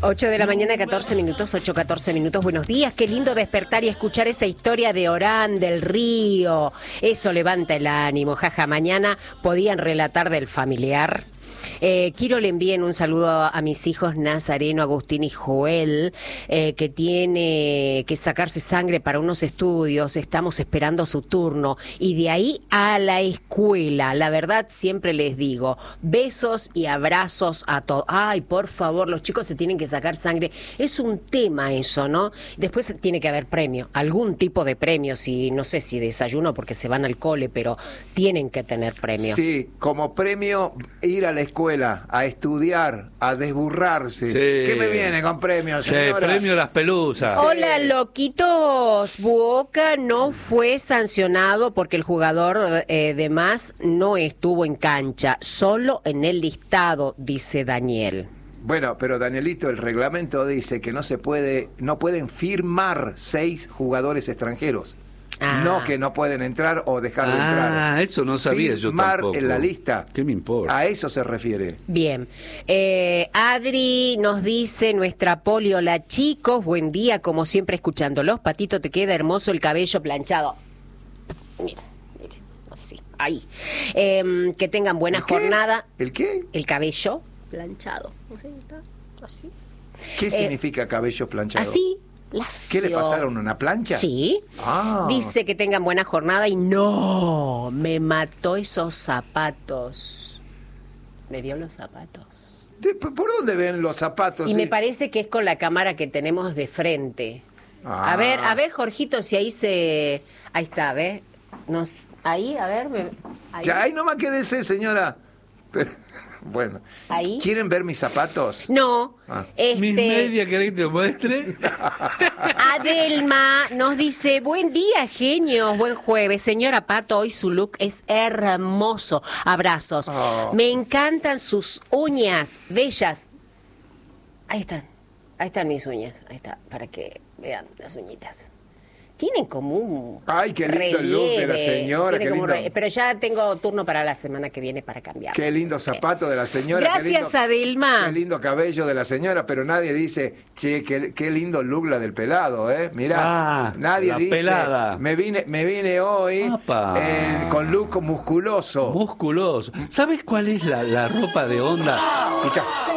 8 de la mañana, 14 minutos, 8:14 minutos. Buenos días, qué lindo despertar y escuchar esa historia de Orán, del río. Eso levanta el ánimo, jaja. Mañana podían relatar del familiar. Quiero le envíen un saludo a mis hijos Nazareno, Agustín y Joel, que tiene que sacarse sangre para unos estudios. Estamos esperando su turno y de ahí a la escuela. La verdad, siempre les digo, besos y abrazos a todos. Ay, por favor, los chicos se tienen que sacar sangre. Es un tema eso, ¿no? Después tiene que haber premio, algún tipo de premio, si no sé si desayuno porque se van al cole, pero tienen que tener premio. Sí, como premio ir a la escuela, a estudiar, a desburrarse. Sí. ¿Qué me viene con premios, señora? Sí, premio Las Pelusas. Hola, loquitos. Boca no fue sancionado porque el jugador de más no estuvo en cancha, solo en el listado, dice Daniel. Bueno, pero Danielito, el reglamento dice que no pueden firmar 6 jugadores extranjeros. No que no pueden entrar o dejar de entrar. Ah, eso no sabía yo tampoco. En la lista. ¿Qué me importa? A eso se refiere. Bien. Adri nos dice, nuestra Poli, hola chicos, buen día, como siempre escuchándolos. Patito, te queda hermoso el cabello planchado. Mira, así, ahí. Que tengan buena jornada. ¿El qué? El cabello planchado. Así. ¿Qué significa cabello planchado? Así. Lacio. ¿Qué le pasaron, una plancha? Sí. Dice que tengan buena jornada y no, me mató esos zapatos. Me dio los zapatos. ¿Por dónde ven los zapatos? Y me parece que es con la cámara que tenemos de frente. Ah. A ver, Jorgito, si ahí ahí está, a ver. Ahí, a ver. Ahí. Ya, ahí nomás quédese, señora. Pero, bueno. ¿Ahí? ¿Quieren ver mis zapatos? No. ¿Mis medias querés que te muestre? Adelma nos dice, buen día, genios, buen jueves. Señora Pato, hoy su look es hermoso. Abrazos. Me encantan sus uñas, bellas. Ahí están mis uñas. Ahí está, para que vean las uñitas. Tienen como un Ay, qué lindo el look de la señora, qué lindo. Pero ya tengo turno para la semana que viene para cambiar. Qué lindo zapato de la señora. Gracias, Adelma. Qué lindo cabello de la señora, pero nadie dice, che, qué lindo look la del pelado, ¿eh? Mirá, nadie la dice, pelada. Me vine hoy con look musculoso. Musculoso. ¿Sabes cuál es la ropa de onda? Escuchá.